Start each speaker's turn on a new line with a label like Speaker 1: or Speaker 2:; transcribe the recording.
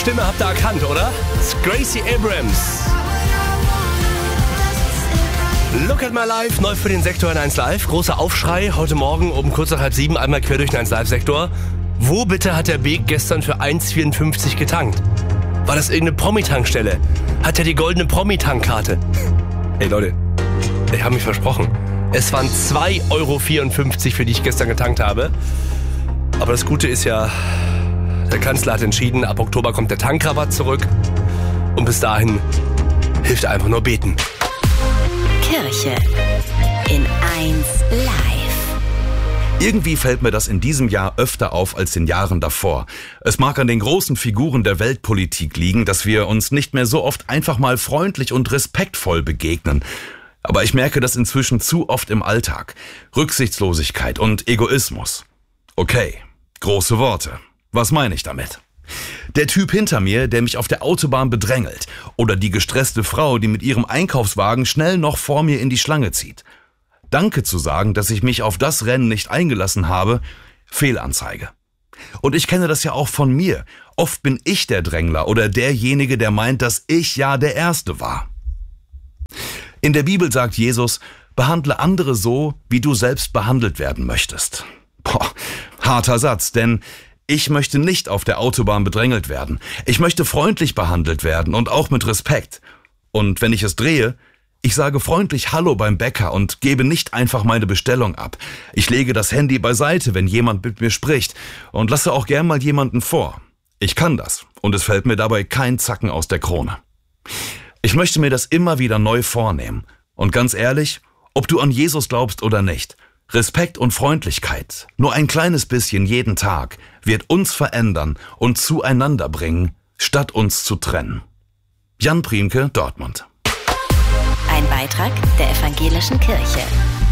Speaker 1: Stimme habt ihr erkannt, oder? Das ist Gracie Abrams. Look at my life, neu für den Sektor in 1 Live. Großer Aufschrei heute Morgen um kurz nach 6:30 einmal quer durch den 1 Live-Sektor. Wo bitte hat der Beek gestern für 1,54 getankt? War das irgendeine Promi-Tankstelle? Hat er die goldene Promi-Tankkarte? Hey Leute, ich habe mich versprochen. Es waren 2,54 Euro, für die ich gestern getankt habe. Aber das Gute ist ja, der Kanzler hat entschieden, ab Oktober kommt der Tankrabatt zurück. Und bis dahin hilft einfach nur beten.
Speaker 2: Kirche in 1 Live.
Speaker 3: Irgendwie fällt mir das in diesem Jahr öfter auf als in Jahren davor. Es mag an den großen Figuren der Weltpolitik liegen, dass wir uns nicht mehr so oft einfach mal freundlich und respektvoll begegnen. Aber ich merke das inzwischen zu oft im Alltag. Rücksichtslosigkeit und Egoismus. Okay, große Worte. Was meine ich damit? Der Typ hinter mir, der mich auf der Autobahn bedrängelt. Oder die gestresste Frau, die mit ihrem Einkaufswagen schnell noch vor mir in die Schlange zieht. Danke zu sagen, dass ich mich auf das Rennen nicht eingelassen habe, Fehlanzeige. Und ich kenne das ja auch von mir. Oft bin ich der Drängler oder derjenige, der meint, dass ich ja der Erste war. In der Bibel sagt Jesus, behandle andere so, wie du selbst behandelt werden möchtest. Harter Satz, denn ich möchte nicht auf der Autobahn bedrängelt werden. Ich möchte freundlich behandelt werden und auch mit Respekt. Und wenn ich es drehe, ich sage freundlich Hallo beim Bäcker und gebe nicht einfach meine Bestellung ab. Ich lege das Handy beiseite, wenn jemand mit mir spricht und lasse auch gern mal jemanden vor. Ich kann das und es fällt mir dabei kein Zacken aus der Krone. Ich möchte mir das immer wieder neu vornehmen. Und ganz ehrlich, ob du an Jesus glaubst oder nicht, Respekt und Freundlichkeit, nur ein kleines bisschen jeden Tag, wird uns verändern und zueinander bringen, statt uns zu trennen. Jan Priemke, Dortmund.
Speaker 2: Ein Beitrag der Evangelischen Kirche.